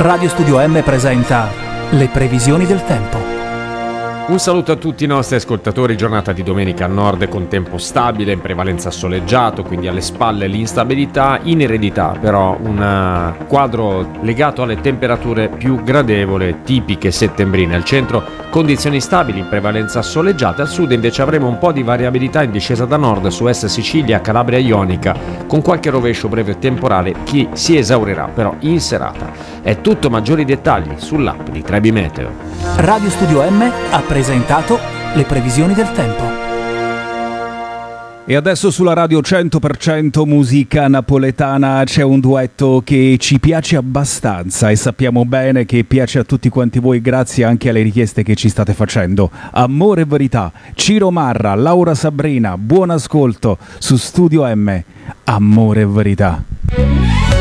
Radio Studio M presenta le previsioni del tempo. Un saluto a tutti i nostri ascoltatori, giornata di domenica al nord con tempo stabile, in prevalenza soleggiato, quindi alle spalle l'instabilità, in eredità però un quadro legato alle temperature più gradevoli, tipiche settembrine. Al centro condizioni stabili, in prevalenza soleggiate, al sud invece avremo un po' di variabilità in discesa da nord su Est Sicilia, Calabria e Ionica, con qualche rovescio breve temporale che si esaurirà però in serata. È tutto, maggiori dettagli sull'app di Trebi Meteo. Radio Studio M ha presentato le previsioni del tempo. E adesso sulla radio 100% musica napoletana c'è un duetto che ci piace abbastanza e sappiamo bene che piace a tutti quanti voi grazie anche alle richieste che ci state facendo. Amore e verità, Ciro Marra, Laura Sabrina, buon ascolto su Studio M. Amore e verità.